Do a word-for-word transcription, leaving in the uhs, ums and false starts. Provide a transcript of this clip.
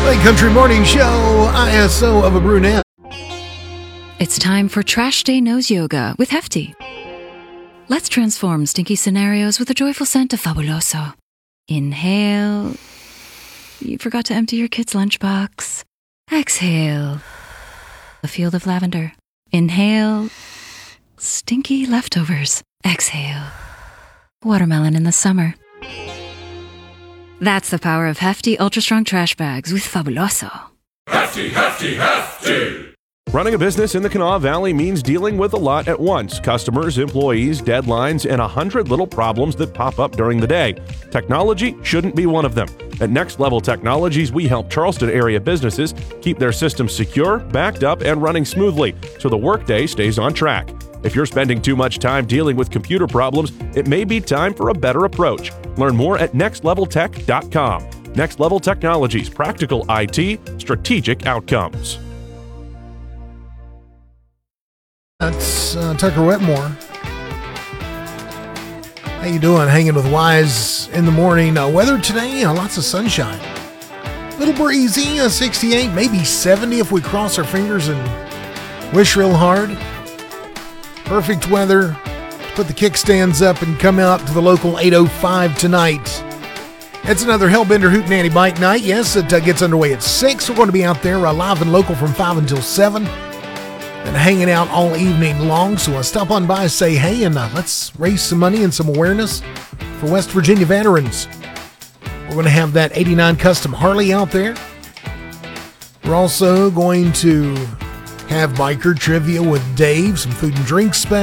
Late Country Morning Show, I S O of a brunette. It's time for Trash Day Nose Yoga with Hefty. Let's transform stinky scenarios with a joyful scent of Fabuloso. Inhale. You forgot to empty your kid's lunchbox. Exhale. A field of lavender. Inhale. Stinky leftovers. Exhale. Watermelon in the summer. That's the power of Hefty Ultra Strong Trash Bags with Fabuloso. Hefty, hefty, hefty! Running a business in the Kanawha Valley means dealing with a lot at once. Customers, employees, deadlines, and a hundred little problems that pop up during the day. Technology shouldn't be one of them. At Next Level Technologies, we help Charleston area businesses keep their systems secure, backed up, and running smoothly so the workday stays on track. If you're spending too much time dealing with computer problems, it may be time for a better approach. Learn more at next level tech dot com. Next Level Technologies, practical I T, strategic outcomes. That's uh, Tucker Wetmore. How you doing? Hanging with Wise in the morning. Uh, weather today, uh, lots of sunshine. Little breezy, uh, sixty-eight, maybe seventy if we cross our fingers and wish real hard. Perfect weather. Put the kickstands up and come out to the local eight oh five tonight. It's another Hellbender Hootenanny Bike Night. Yes, it uh, gets underway at six. We're going to be out there uh, live and local from five until seven. And hanging out all evening long. So uh, stop on by, say hey, and uh, let's raise some money and some awareness for West Virginia veterans. We're going to have that eighty-nine Custom Harley out there. We're also going to have biker trivia with Dave, some food and drink specials.